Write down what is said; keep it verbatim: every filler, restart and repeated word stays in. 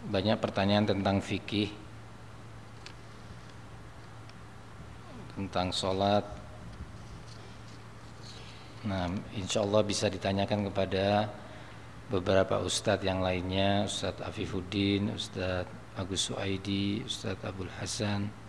banyak pertanyaan tentang fikih, tentang sholat. Nah, insya Allah bisa ditanyakan kepada beberapa ustadz yang lainnya, Ustadz Afifuddin, Ustadz Agus Suaidi, Ustadz Abdul Hasan,